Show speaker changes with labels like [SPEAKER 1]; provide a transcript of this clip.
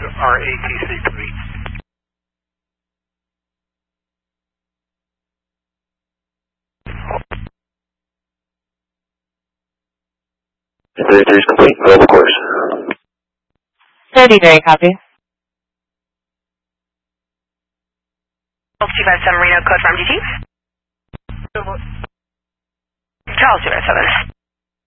[SPEAKER 1] RATC 3.
[SPEAKER 2] Clear 3 is complete. Available course.
[SPEAKER 3] 33, copy.
[SPEAKER 4] 257 Reno, code from MDT. Charles 257.